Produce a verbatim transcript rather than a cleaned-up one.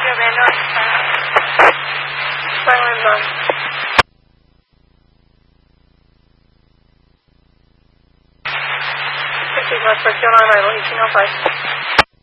menos Bang fifty Northwest Carolina, eighteen oh five.